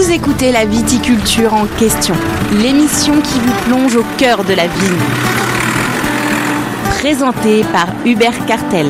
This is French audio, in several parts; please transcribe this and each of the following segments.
Vous écoutez la viticulture en question, l'émission qui vous plonge au cœur de la vigne. Présentée par Hubert Cartel.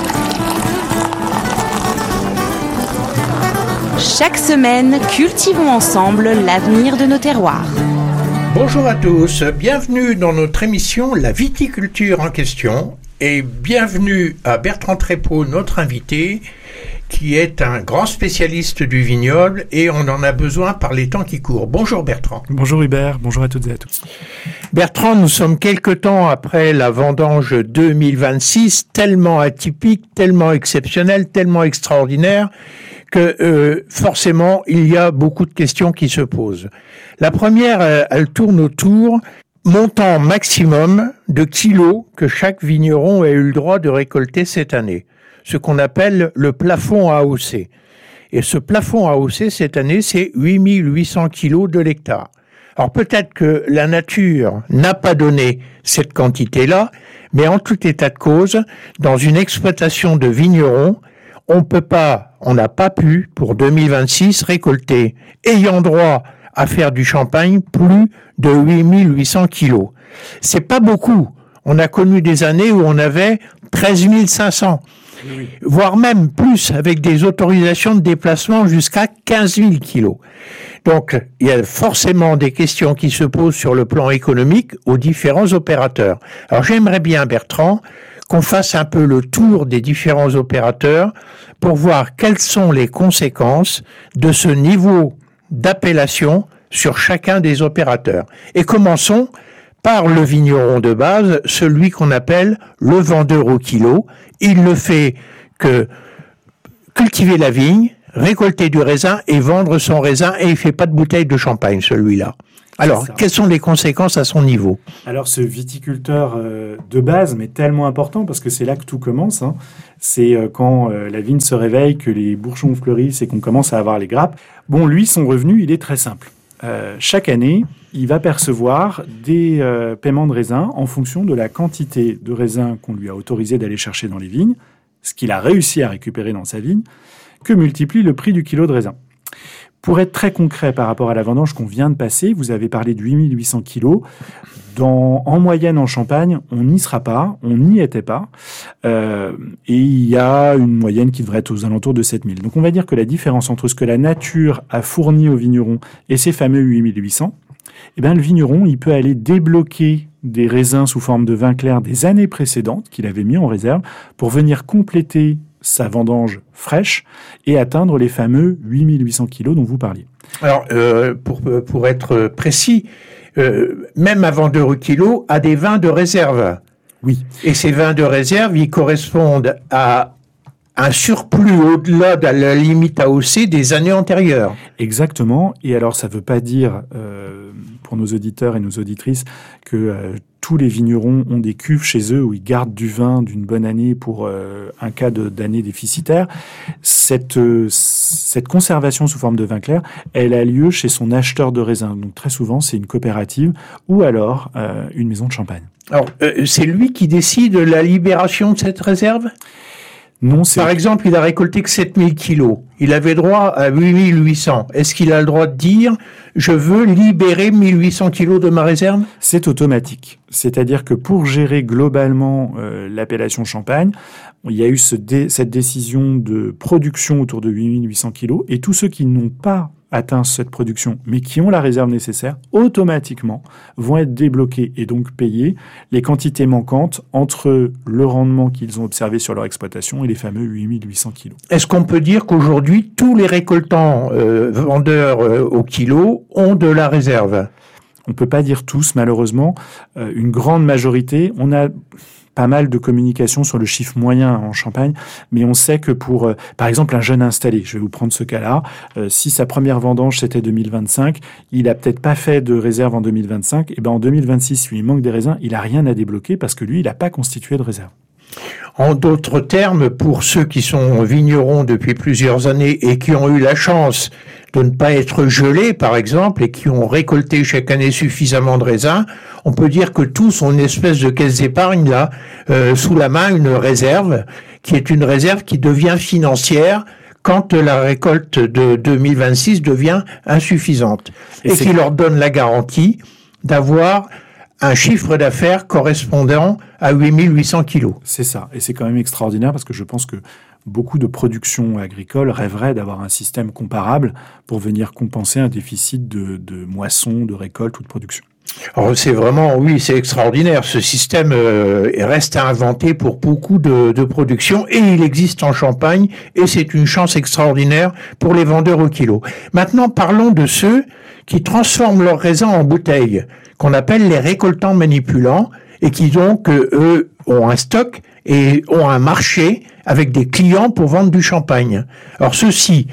Chaque semaine, cultivons ensemble l'avenir de nos terroirs. Bonjour à tous, bienvenue dans notre émission La viticulture en question et bienvenue à Bertrand Trépeau, notre invité, qui est un grand spécialiste du vignoble et on en a besoin par les temps qui courent. Bonjour Bertrand. Bonjour Hubert, bonjour à toutes et à tous. Bertrand, nous sommes quelque temps après la vendange 2026, tellement atypique, tellement exceptionnelle, tellement extraordinaire que forcément il y a beaucoup de questions qui se posent. La première, elle tourne autour montant maximum de kilos que chaque vigneron a eu le droit de récolter cette année. Ce qu'on appelle le plafond AOC. Et ce plafond AOC, cette année, c'est 8800 kilos de l'hectare. Alors peut-être que la nature n'a pas donné cette quantité-là, mais en tout état de cause, dans une exploitation de vignerons, on n'a pas pu, pour 2026, récolter, ayant droit à faire du champagne, plus de 8800 kilos. C'est pas beaucoup. On a connu des années où on avait 13 500. Oui. Voire même plus, avec des autorisations de déplacement jusqu'à 15 000 kilos. Donc, il y a forcément des questions qui se posent sur le plan économique aux différents opérateurs. Alors, j'aimerais bien, Bertrand, qu'on fasse un peu le tour des différents opérateurs pour voir quelles sont les conséquences de ce niveau d'appellation sur chacun des opérateurs. Et commençons par le vigneron de base, celui qu'on appelle le vendeur au kilo. Il ne fait que cultiver la vigne, récolter du raisin et vendre son raisin, et il ne fait pas de bouteille de champagne, celui-là. Alors, quelles sont les conséquences à son niveau ? Alors, ce viticulteur de base, mais tellement important, parce que c'est là que tout commence, hein, c'est quand la vigne se réveille, que les bourgeons fleurissent et qu'on commence à avoir les grappes. Bon, lui, son revenu, il est très simple. Chaque année, il va percevoir des paiements de raisin en fonction de la quantité de raisin qu'on lui a autorisé d'aller chercher dans les vignes, ce qu'il a réussi à récupérer dans sa vigne, que multiplie le prix du kilo de raisin. Pour être très concret par rapport à la vendange qu'on vient de passer, vous avez parlé de 8800 kilos. En moyenne en Champagne, on n'y sera pas, on n'y était pas. Et il y a une moyenne qui devrait être aux alentours de 7000. Donc on va dire que la différence entre ce que la nature a fourni aux vignerons et ces fameux 8800, eh ben, le vigneron, il peut aller débloquer des raisins sous forme de vin clair des années précédentes qu'il avait mis en réserve pour venir compléter sa vendange fraîche et atteindre les fameux 8800 kilos dont vous parliez. Alors, pour être précis, même un vendeur au kilo a des vins de réserve. Oui. Et ces vins de réserve, ils correspondent à un surplus au-delà de la limite AOC des années antérieures. Exactement. Et alors, ça ne veut pas dire, pour nos auditeurs et nos auditrices, que tous les vignerons ont des cuves chez eux où ils gardent du vin d'une bonne année pour un cas d'année déficitaire. Cette conservation sous forme de vin clair, elle a lieu chez son acheteur de raisin. Donc très souvent, c'est une coopérative ou alors une maison de champagne. Alors, c'est lui qui décide de la libération de cette réserve ? Non, Par exemple, il a récolté que 7000 kilos. Il avait droit à 8800. Est-ce qu'il a le droit de dire « je veux libérer 1800 kilos de ma réserve » ? C'est automatique. C'est-à-dire que pour gérer globalement l'appellation Champagne, il y a eu cette décision de production autour de 8800 kilos et tous ceux qui n'ont pas atteint cette production, mais qui ont la réserve nécessaire, automatiquement vont être débloqués et donc payés les quantités manquantes entre le rendement qu'ils ont observé sur leur exploitation et les fameux 8800 kilos. Est-ce qu'on peut dire qu'aujourd'hui, tous les récoltants vendeurs au kilo ont de la réserve ? On ne peut pas dire tous, malheureusement. Une grande majorité, on a pas mal de communication sur le chiffre moyen en Champagne, mais on sait que pour, par exemple, un jeune installé, je vais vous prendre ce cas-là, si sa première vendange c'était 2025, il a peut-être pas fait de réserve en 2025, et ben en 2026, lui, il manque des raisins, il a rien à débloquer parce que lui, il n'a pas constitué de réserve. En d'autres termes, pour ceux qui sont vignerons depuis plusieurs années et qui ont eu la chance de ne pas être gelés, par exemple, et qui ont récolté chaque année suffisamment de raisins, on peut dire que tous ont une espèce de caisse d'épargne là, sous la main, une réserve, qui est une réserve qui devient financière quand la récolte de 2026 devient insuffisante et qui leur donne la garantie d'avoir un chiffre d'affaires correspondant à 8800 kilos. C'est ça. Et c'est quand même extraordinaire parce que je pense que beaucoup de productions agricoles rêveraient d'avoir un système comparable pour venir compenser un déficit de moisson, de récolte ou de production. Alors c'est vraiment, oui, c'est extraordinaire. Ce système reste à inventer pour beaucoup de productions et il existe en Champagne et c'est une chance extraordinaire pour les vendeurs au kilo. Maintenant, parlons de ceux qui transforment leurs raisins en bouteilles, qu'on appelle les récoltants manipulants et qui donc, eux, ont un stock et ont un marché avec des clients pour vendre du champagne. Alors ceux-ci,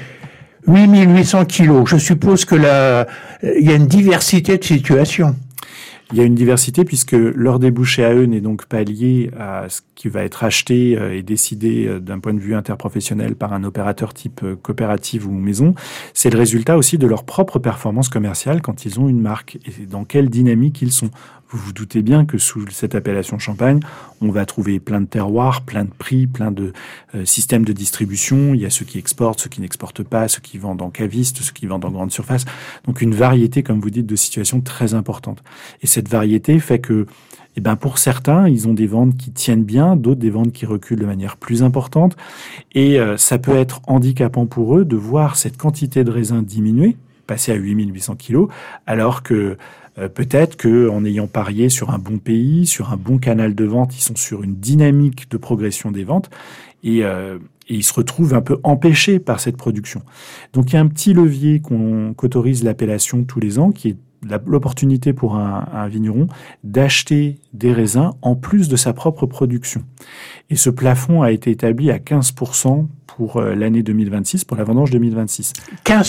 8800 kilos, je suppose que il y a une diversité de situations. Il y a une diversité puisque leur débouché à eux n'est donc pas lié à ce qui va être acheté et décidé d'un point de vue interprofessionnel par un opérateur type coopérative ou maison. C'est le résultat aussi de leur propre performance commerciale quand ils ont une marque et dans quelle dynamique ils sont. Vous vous doutez bien que sous cette appellation Champagne, on va trouver plein de terroirs, plein de prix, plein de systèmes de distribution. Il y a ceux qui exportent, ceux qui n'exportent pas, ceux qui vendent en caviste, ceux qui vendent en grande surface. Donc une variété, comme vous dites, de situations très importantes. Et cette variété fait que, pour certains, ils ont des ventes qui tiennent bien, d'autres des ventes qui reculent de manière plus importante. Et ça peut être handicapant pour eux de voir cette quantité de raisins diminuer, passer à 8800 kilos, alors que peut-être qu'en ayant parié sur un bon pays, sur un bon canal de vente, ils sont sur une dynamique de progression des ventes et ils se retrouvent un peu empêchés par cette production. Donc il y a un petit levier qu'autorise l'appellation tous les ans, qui est l'opportunité pour un vigneron d'acheter des raisins en plus de sa propre production. Et ce plafond a été établi à 15% pour l'année 2026, pour la vendange 2026. 15% ?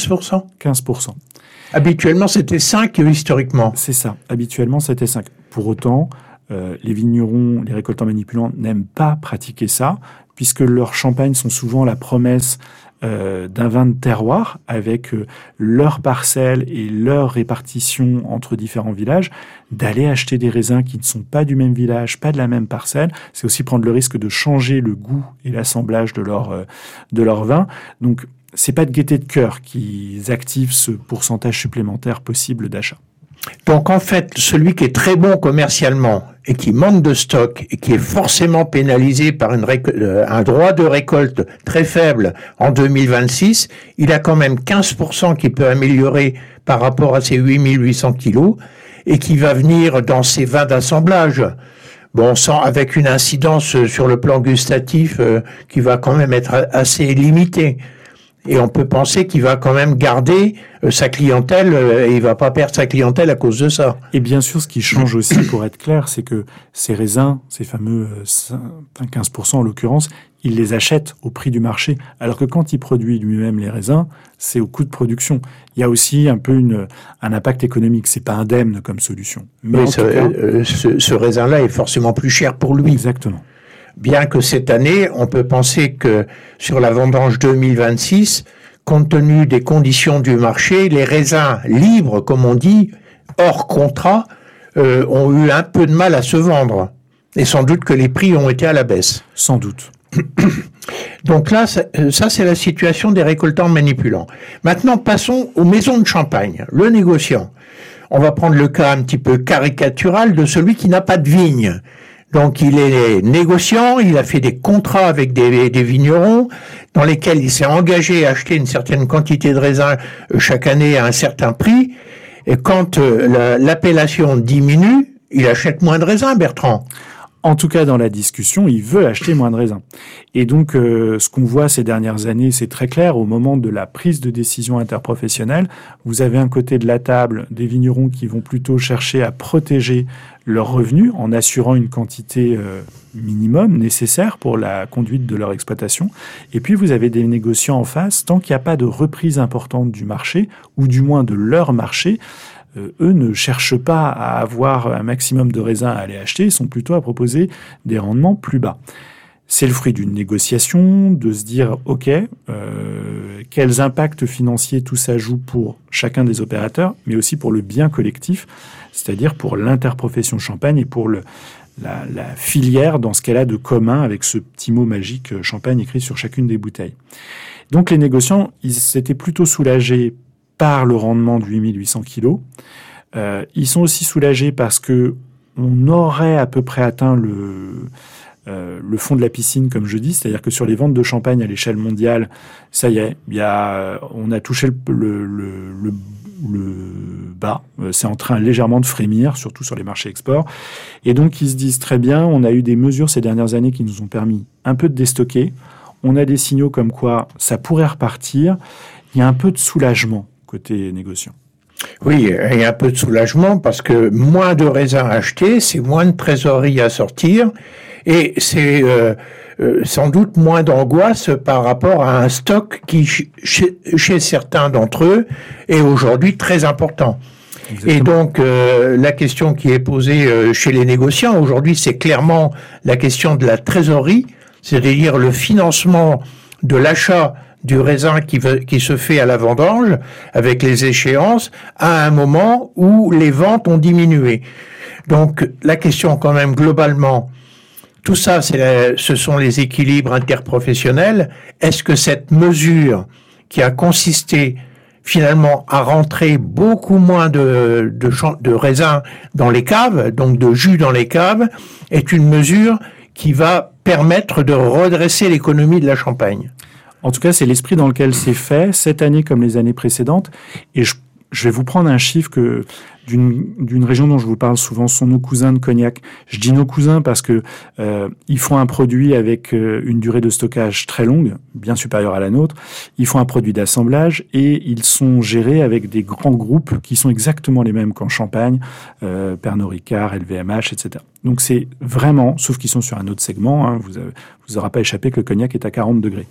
15%. Habituellement, c'était 5 historiquement. C'est ça. Habituellement, c'était 5. Pour autant, les vignerons, les récoltants manipulants n'aiment pas pratiquer ça, puisque leurs champagnes sont souvent la promesse d'un vin de terroir, avec leur parcelle et leur répartition entre différents villages, d'aller acheter des raisins qui ne sont pas du même village, pas de la même parcelle. C'est aussi prendre le risque de changer le goût et l'assemblage de leur vin. Donc, c'est pas de gaieté de cœur qu'ils activent ce pourcentage supplémentaire possible d'achat. Donc en fait, celui qui est très bon commercialement et qui manque de stock et qui est forcément pénalisé par un droit de récolte très faible en 2026, il a quand même 15% qui peut améliorer par rapport à ses 8800 kilos et qui va venir dans ses vins d'assemblage. Bon, avec une incidence sur le plan gustatif qui va quand même être assez limitée. Et on peut penser qu'il va quand même garder sa clientèle et il va pas perdre sa clientèle à cause de ça. Et bien sûr, ce qui change aussi, pour être clair, c'est que ces raisins, ces fameux 15% en l'occurrence, il les achète au prix du marché. Alors que quand il produit lui-même les raisins, c'est au coût de production. Il y a aussi un peu un impact économique. C'est pas indemne comme solution. Mais ce raisin-là est forcément plus cher pour lui. Exactement. Bien que cette année, on peut penser que sur la vendange 2026, compte tenu des conditions du marché, les raisins libres, comme on dit, hors contrat, ont eu un peu de mal à se vendre. Et sans doute que les prix ont été à la baisse. Sans doute. Donc là, ça c'est la situation des récoltants manipulants. Maintenant, passons aux maisons de champagne, le négociant. On va prendre le cas un petit peu caricatural de celui qui n'a pas de vigne. Donc il est négociant, il a fait des contrats avec des vignerons dans lesquels il s'est engagé à acheter une certaine quantité de raisins chaque année à un certain prix. Et quand l'appellation diminue, il achète moins de raisins, Bertrand. En tout cas, dans la discussion, il veut acheter moins de raisins. Et donc, ce qu'on voit ces dernières années, c'est très clair. Au moment de la prise de décision interprofessionnelle, vous avez un côté de la table des vignerons qui vont plutôt chercher à protéger leurs revenus en assurant une quantité minimum nécessaire pour la conduite de leur exploitation. Et puis, vous avez des négociants en face, tant qu'il n'y a pas de reprise importante du marché, ou du moins de leur marché, eux ne cherchent pas à avoir un maximum de raisins à aller acheter, ils sont plutôt à proposer des rendements plus bas. C'est le fruit d'une négociation, de se dire, OK, quels impacts financiers tout ça joue pour chacun des opérateurs, mais aussi pour le bien collectif, c'est-à-dire pour l'interprofession Champagne et pour la filière dans ce qu'elle a de commun avec ce petit mot magique champagne écrit sur chacune des bouteilles. Donc les négociants, ils s'étaient plutôt soulagés par le rendement de 8800 kilos. Ils sont aussi soulagés parce que on aurait à peu près atteint le fond de la piscine, comme je dis, c'est-à-dire que sur les ventes de champagne à l'échelle mondiale, ça y est, on a touché le bas. C'est en train légèrement de frémir, surtout sur les marchés export. Et donc, ils se disent très bien, on a eu des mesures ces dernières années qui nous ont permis un peu de déstocker. On a des signaux comme quoi ça pourrait repartir. Il y a un peu de soulagement côté négociant. Oui, il y a un peu de soulagement parce que moins de raisins achetés, c'est moins de trésorerie à sortir et c'est sans doute moins d'angoisse par rapport à un stock qui, chez certains d'entre eux, est aujourd'hui très important. Exactement. Et donc, la question qui est posée chez les négociants aujourd'hui, c'est clairement la question de la trésorerie, c'est-à-dire le financement de l'achat du raisin qui se fait à la vendange, avec les échéances, à un moment où les ventes ont diminué. Donc, la question quand même globalement, tout ça, ce sont les équilibres interprofessionnels. Est-ce que cette mesure qui a consisté finalement à rentrer beaucoup moins de raisins dans les caves, donc de jus dans les caves, est une mesure qui va permettre de redresser l'économie de la Champagne? En tout cas, c'est l'esprit dans lequel c'est fait, cette année comme les années précédentes. Et je vais vous prendre un chiffre d'une région dont je vous parle souvent, sont nos cousins de Cognac. Je dis nos cousins parce que ils font un produit avec une durée de stockage très longue, bien supérieure à la nôtre. Ils font un produit d'assemblage et ils sont gérés avec des grands groupes qui sont exactement les mêmes qu'en Champagne, Pernod Ricard, LVMH, etc. Donc c'est vraiment, sauf qu'ils sont sur un autre segment, hein, vous aura pas échappé que le cognac est à 40 degrés.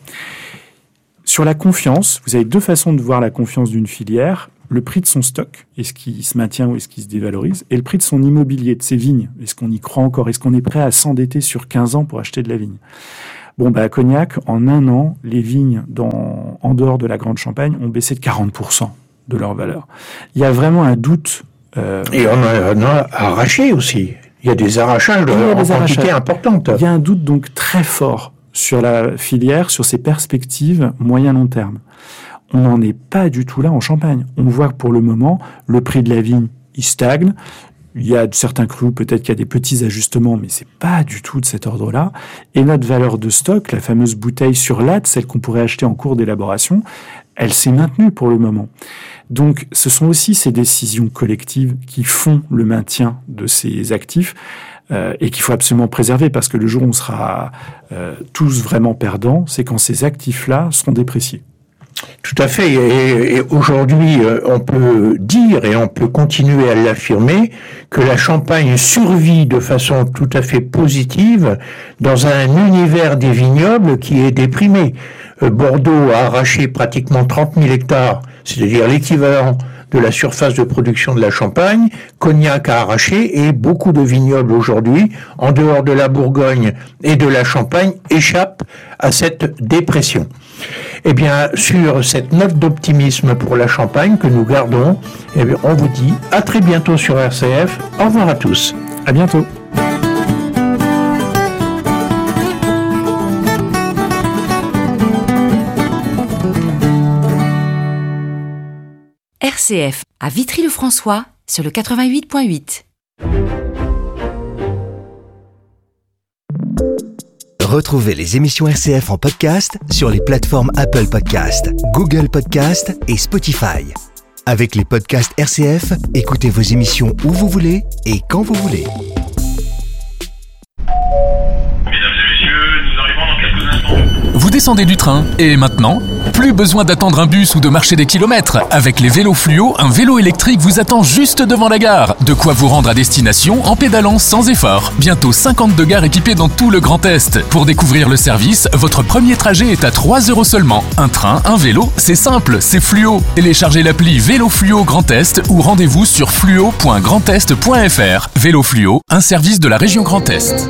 Sur la confiance, vous avez deux façons de voir la confiance d'une filière. Le prix de son stock, est-ce qu'il se maintient ou est-ce qu'il se dévalorise, et le prix de son immobilier, de ses vignes, est-ce qu'on y croit encore, est-ce qu'on est prêt à s'endetter sur 15 ans pour acheter de la vigne? Bon, à Cognac, en un an, les vignes en dehors de la Grande Champagne ont baissé de 40% de leur valeur. Il y a vraiment un doute. Et on a arraché aussi. Il y a des arrachages en quantité importante. Il y a un doute donc très fort sur la filière, sur ses perspectives moyen-long terme. On n'en est pas du tout là en Champagne. On voit que pour le moment, le prix de la vigne, il stagne. Il y a certains crus, peut-être qu'il y a des petits ajustements, mais c'est pas du tout de cet ordre-là. Et notre valeur de stock, la fameuse bouteille sur latte, celle qu'on pourrait acheter en cours d'élaboration, elle s'est maintenue pour le moment. Donc, ce sont aussi ces décisions collectives qui font le maintien de ces actifs et qu'il faut absolument préserver, parce que le jour où on sera tous vraiment perdants, c'est quand ces actifs-là seront dépréciés. Tout à fait. Et aujourd'hui, on peut dire et on peut continuer à l'affirmer que la Champagne survit de façon tout à fait positive dans un univers des vignobles qui est déprimé. Bordeaux a arraché pratiquement 30 000 hectares, c'est-à-dire l'équivalent de la surface de production de la Champagne. Cognac a arraché et beaucoup de vignobles aujourd'hui, en dehors de la Bourgogne et de la Champagne, échappent à cette dépression. Eh bien, sur cette note d'optimisme pour la Champagne que nous gardons, eh bien, on vous dit à très bientôt sur RCF. Au revoir à tous. À bientôt. RCF à Vitry-le-François sur le 88.8. Retrouvez les émissions RCF en podcast sur les plateformes Apple Podcast, Google Podcast et Spotify. Avec les podcasts RCF, écoutez vos émissions où vous voulez et quand vous voulez. Mesdames et messieurs, nous arrivons dans quelques instants. Vous descendez du train et maintenant, plus besoin d'attendre un bus ou de marcher des kilomètres. Avec les vélos Fluo, un vélo électrique vous attend juste devant la gare. De quoi vous rendre à destination en pédalant sans effort. Bientôt 52 gares équipées dans tout le Grand Est. Pour découvrir le service, votre premier trajet est à 3 € seulement. Un train, un vélo, c'est simple, c'est Fluo. Téléchargez l'appli Vélo Fluo Grand Est ou rendez-vous sur fluo.grandest.fr. Vélo Fluo, un service de la région Grand Est.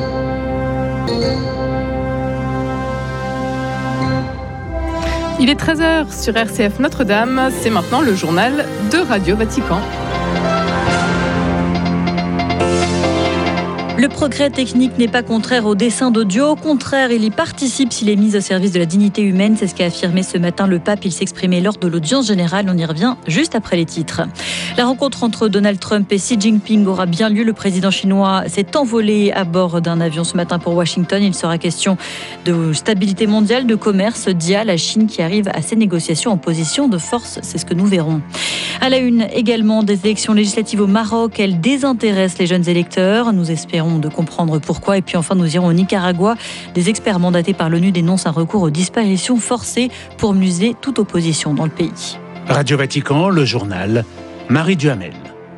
Il est 13h sur RCF Notre-Dame, c'est maintenant le journal de Radio Vatican. Le progrès technique n'est pas contraire au dessein de Dieu. Au contraire, il y participe s'il est mis au service de la dignité humaine. C'est ce qu'a affirmé ce matin le pape. Il s'exprimait lors de l'audience générale. On y revient juste après les titres. La rencontre entre Donald Trump et Xi Jinping aura bien lieu. Le président chinois s'est envolé à bord d'un avion ce matin pour Washington. Il sera question de stabilité mondiale, de commerce, d'IA, la Chine qui arrive à ces négociations en position de force. C'est ce que nous verrons. À la une également des élections législatives au Maroc. Elles désintéressent les jeunes électeurs. Nous espérons de comprendre pourquoi. Et puis enfin, nous irons au Nicaragua. Des experts mandatés par l'ONU dénoncent un recours aux disparitions forcées pour museler toute opposition dans le pays. Radio Vatican, le journal, Marie Duhamel.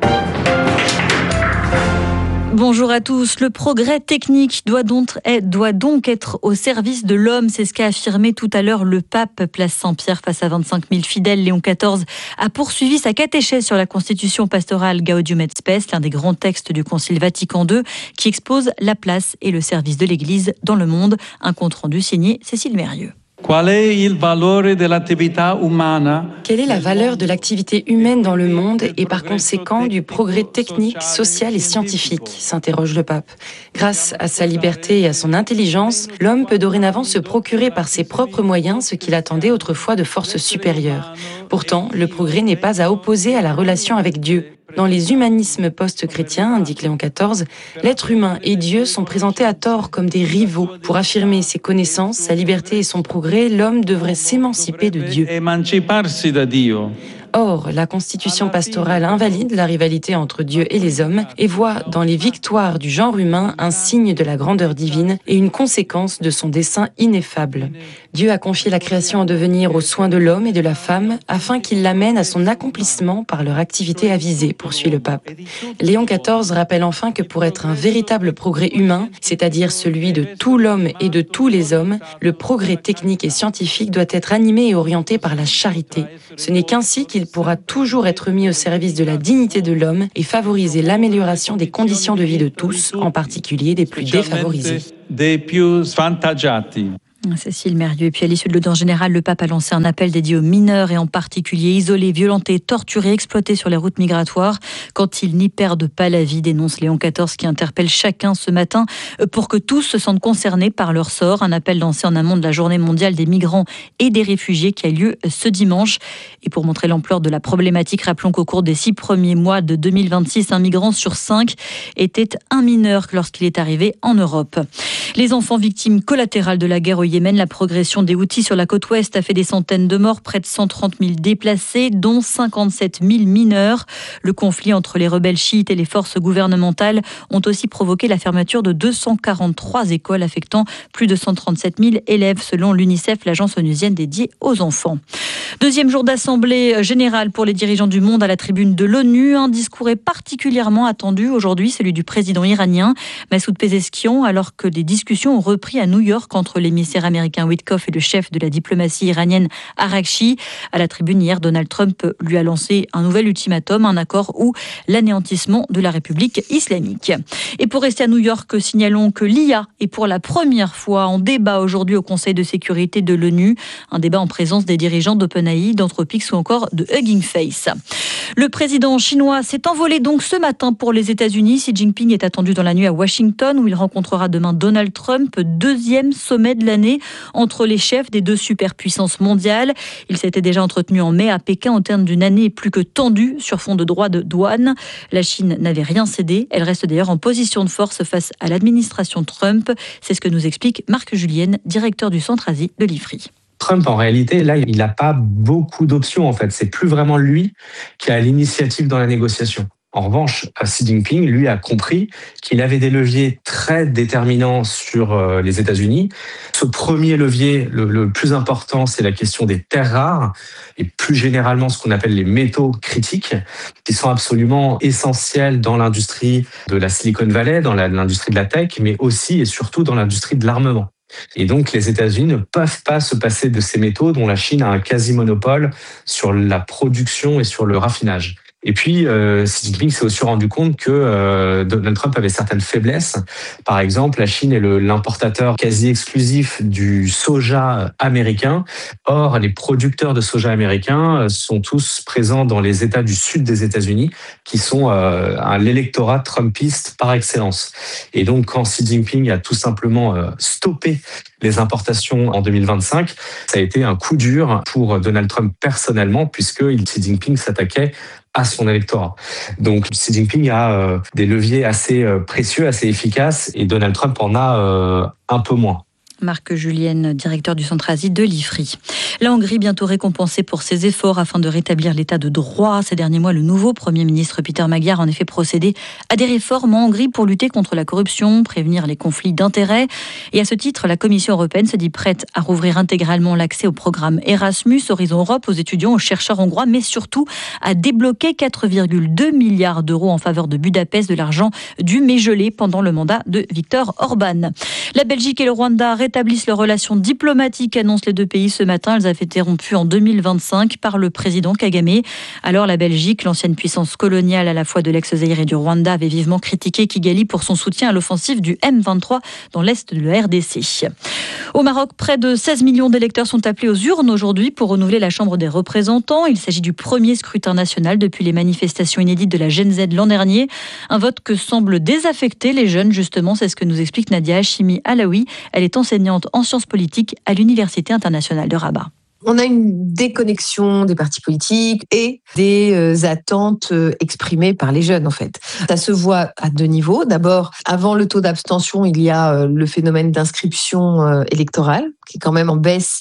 Bonjour à tous. Le progrès technique doit donc être au service de l'homme. C'est ce qu'a affirmé tout à l'heure le pape, place Saint-Pierre, face à 25 000 fidèles. Léon XIV a poursuivi sa catéchèse sur la constitution pastorale Gaudium et Spes, l'un des grands textes du Concile Vatican II, qui expose la place et le service de l'Église dans le monde. Un compte-rendu signé Cécile Mérieux. Quel est la valeur de l'activité humaine dans le monde et par conséquent du progrès technique, social et scientifique, s'interroge le pape. Grâce à sa liberté et à son intelligence, l'homme peut dorénavant se procurer par ses propres moyens ce qu'il attendait autrefois de forces supérieures. Pourtant, le progrès n'est pas à opposer à la relation avec Dieu. Dans les humanismes post-chrétiens, indique Léon XIV, l'être humain et Dieu sont présentés à tort comme des rivaux. Pour affirmer ses connaissances, sa liberté et son progrès, l'homme devrait s'émanciper de Dieu. Or, la constitution pastorale invalide la rivalité entre Dieu et les hommes et voit dans les victoires du genre humain un signe de la grandeur divine et une conséquence de son dessein ineffable. Dieu a confié la création en devenir aux soins de l'homme et de la femme afin qu'il l'amène à son accomplissement par leur activité avisée, poursuit le pape. Léon XIV rappelle enfin que pour être un véritable progrès humain, c'est-à-dire celui de tout l'homme et de tous les hommes, le progrès technique et scientifique doit être animé et orienté par la charité. Ce n'est qu'ainsi qu'il pourra toujours être mis au service de la dignité de l'homme et favoriser l'amélioration des conditions de vie de tous, en particulier des plus défavorisés. Cécile Mérieux. Et puis à l'issue de l'audience générale, le pape a lancé un appel dédié aux mineurs et en particulier isolés, violentés, torturés, exploités sur les routes migratoires quand ils n'y perdent pas la vie, dénonce Léon XIV qui interpelle chacun ce matin pour que tous se sentent concernés par leur sort. Un appel lancé en amont de la journée mondiale des migrants et des réfugiés qui a lieu ce dimanche. Et pour montrer l'ampleur de la problématique, rappelons qu'au cours des 6 premiers mois de 2026, un migrant sur 5 était un mineur lorsqu'il est arrivé en Europe. Les enfants victimes collatérales de la guerre au Yémen, la progression des Houthis sur la côte ouest a fait des centaines de morts, près de 130 000 déplacés, dont 57 000 mineurs. Le conflit entre les rebelles chiites et les forces gouvernementales ont aussi provoqué la fermeture de 243 écoles affectant plus de 137 000 élèves, selon l'UNICEF, l'agence onusienne dédiée aux enfants. Deuxième jour d'assemblée générale pour les dirigeants du monde à la tribune de l'ONU. Un discours est particulièrement attendu aujourd'hui, celui du président iranien, Massoud Pezeshkian, alors que les discussions ont repris à New York entre l'émissaire américain Witkoff et le chef de la diplomatie iranienne Araghchi. À la tribune hier, Donald Trump lui a lancé un nouvel ultimatum, un accord ou l'anéantissement de la République islamique. Et pour rester à New York, signalons que l'IA est pour la première fois en débat aujourd'hui au Conseil de sécurité de l'ONU. Un débat en présence des dirigeants d'OpenAI, d'Anthropic ou encore de Hugging Face. Le président chinois s'est envolé donc ce matin pour les États-Unis. Xi Jinping est attendu dans la nuit à Washington où il rencontrera demain Donald Trump, deuxième sommet de l'année entre les chefs des deux superpuissances mondiales. Il s'était déjà entretenu en mai à Pékin au terme d'une année plus que tendue sur fond de droits de douane. La Chine n'avait rien cédé. Elle reste d'ailleurs en position de force face à l'administration Trump. C'est ce que nous explique Marc Julienne, directeur du Centre Asie de l'IFRI. Trump, en réalité, là, il n'a pas beaucoup d'options, en fait. C'est plus vraiment lui qui a l'initiative dans la négociation. En revanche, Xi Jinping, lui, a compris qu'il avait des leviers très déterminants sur les États-Unis. Ce premier levier, le plus important, c'est la question des terres rares et plus généralement ce qu'on appelle les métaux critiques, qui sont absolument essentiels dans l'industrie de la Silicon Valley, dans l'industrie de la tech, mais aussi et surtout dans l'industrie de l'armement. Et donc, les États-Unis ne peuvent pas se passer de ces métaux dont la Chine a un quasi-monopole sur la production et sur le raffinage. Et puis, Xi Jinping s'est aussi rendu compte que Donald Trump avait certaines faiblesses. Par exemple, la Chine est l'importateur quasi exclusif du soja américain. Or, les producteurs de soja américain sont tous présents dans les États du sud des États-Unis, qui sont l'électorat trumpiste par excellence. Et donc, quand Xi Jinping a tout simplement stoppé les importations en 2025, ça a été un coup dur pour Donald Trump personnellement, puisque Xi Jinping s'attaquait à son électorat. Donc Xi Jinping a des leviers assez précieux, assez efficaces, et Donald Trump en a un peu moins. Marc Julienne, directeur du Centre Asie de l'IFRI. La Hongrie bientôt récompensée pour ses efforts afin de rétablir l'état de droit. Ces derniers mois, le nouveau Premier ministre Peter Magyar a en effet procédé à des réformes en Hongrie pour lutter contre la corruption, prévenir les conflits d'intérêts. Et à ce titre, la Commission européenne se dit prête à rouvrir intégralement l'accès au programme Erasmus, Horizon Europe, aux étudiants, aux chercheurs hongrois, mais surtout à débloquer 4,2 milliards d'euros en faveur de Budapest, de l'argent dû mais gelé pendant le mandat de Viktor Orban. La Belgique et le Rwanda rétablissent leurs relations diplomatiques, annoncent les deux pays ce matin. Elles avaient été rompues en 2025 par le président Kagame. Alors la Belgique, l'ancienne puissance coloniale à la fois de l'ex-Zaïre et du Rwanda, avait vivement critiqué Kigali pour son soutien à l'offensive du M23 dans l'est de la RDC. Au Maroc, près de 16 millions d'électeurs sont appelés aux urnes aujourd'hui pour renouveler la Chambre des représentants. Il s'agit du premier scrutin national depuis les manifestations inédites de la Gen Z l'an dernier. Un vote que semble désaffecter les jeunes, justement. C'est ce que nous explique Nadia Hachimi Alaoui. Elle est enseignante en sciences politiques à l'Université internationale de Rabat. On a une déconnexion des partis politiques et des attentes exprimées par les jeunes, en fait. Ça se voit à deux niveaux. D'abord, avant le taux d'abstention, il y a le phénomène d'inscription électorale, qui est quand même en baisse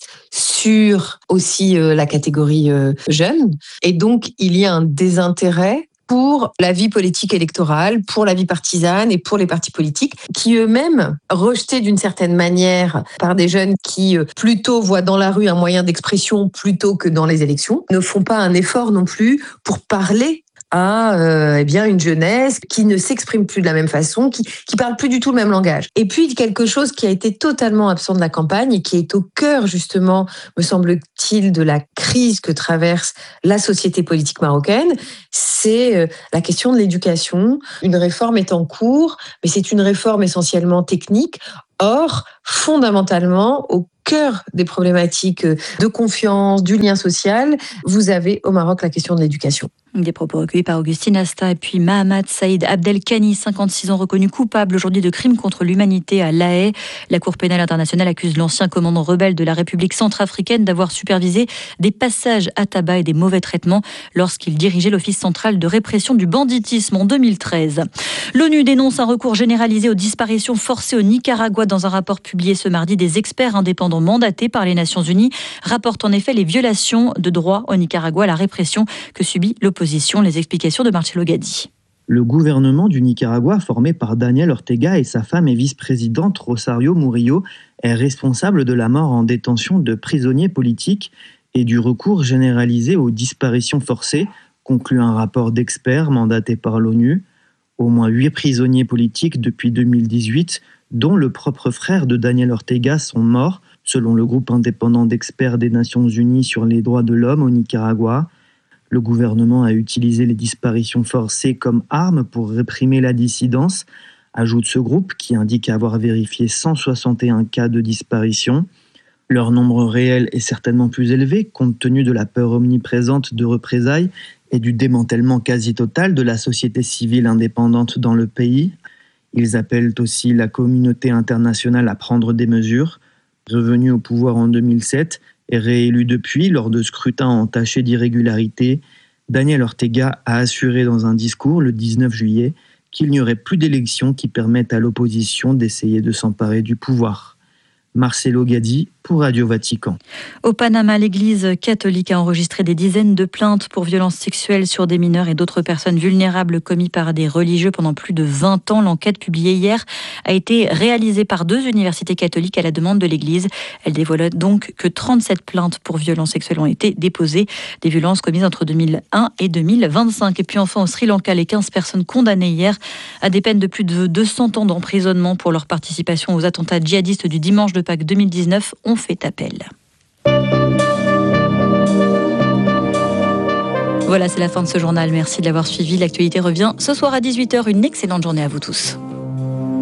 sur aussi la catégorie jeune. Et donc, il y a un désintérêt pour la vie politique électorale, pour la vie partisane et pour les partis politiques qui eux-mêmes, rejetés d'une certaine manière par des jeunes qui plutôt voient dans la rue un moyen d'expression plutôt que dans les élections, ne font pas un effort non plus pour parler à une jeunesse qui ne s'exprime plus de la même façon, qui parle plus du tout le même langage. Et puis quelque chose qui a été totalement absent de la campagne et qui est au cœur justement, me semble-t-il, de la crise que traverse la société politique marocaine, c'est la question de l'éducation. Une réforme est en cours, mais c'est une réforme essentiellement technique. Or, fondamentalement, au cœur des problématiques de confiance, du lien social, vous avez au Maroc la question de l'éducation. Des propos recueillis par Augustine Asta et puis Mahamad Saïd Abdelkani, 56 ans, reconnu coupable aujourd'hui de crimes contre l'humanité à La Haye. La Cour pénale internationale accuse l'ancien commandant rebelle de la République centrafricaine d'avoir supervisé des passages à tabac et des mauvais traitements lorsqu'il dirigeait l'Office central de répression du banditisme en 2013. L'ONU dénonce un recours généralisé aux disparitions forcées au Nicaragua. Dans un rapport publié ce mardi, des experts indépendants mandatés par les Nations Unies rapportent en effet les violations de droits au Nicaragua, la répression que subit l'opposition. Les explications de Marcelo Gadi. Le gouvernement du Nicaragua, formé par Daniel Ortega et sa femme et vice-présidente Rosario Murillo, est responsable de la mort en détention de prisonniers politiques et du recours généralisé aux disparitions forcées, conclut un rapport d'experts mandaté par l'ONU. Au moins 8 prisonniers politiques depuis 2018, dont le propre frère de Daniel Ortega, sont morts, selon le groupe indépendant d'experts des Nations Unies sur les droits de l'homme au Nicaragua. Le gouvernement a utilisé les disparitions forcées comme arme pour réprimer la dissidence, ajoute ce groupe qui indique avoir vérifié 161 cas de disparition. Leur nombre réel est certainement plus élevé compte tenu de la peur omniprésente de représailles et du démantèlement quasi total de la société civile indépendante dans le pays. Ils appellent aussi la communauté internationale à prendre des mesures. Revenu au pouvoir en 2007 et réélu depuis lors de scrutins entachés d'irrégularités, Daniel Ortega a assuré dans un discours le 19 juillet qu'il n'y aurait plus d'élections qui permettent à l'opposition d'essayer de s'emparer du pouvoir. Marcelo Gadi pour Radio Vatican. Au Panama, l'Église catholique a enregistré des dizaines de plaintes pour violences sexuelles sur des mineurs et d'autres personnes vulnérables commises par des religieux pendant plus de 20 ans. L'enquête publiée hier a été réalisée par 2 universités catholiques à la demande de l'Église. Elle dévoile donc que 37 plaintes pour violences sexuelles ont été déposées, des violences commises entre 2001 et 2025. Et puis enfin au Sri Lanka, les 15 personnes condamnées hier à des peines de plus de 200 ans d'emprisonnement pour leur participation aux attentats djihadistes du dimanche de Pâques 2019 ont fait appel. Voilà, c'est la fin de ce journal. Merci de l'avoir suivi. L'actualité revient ce soir à 18h. Une excellente journée à vous tous.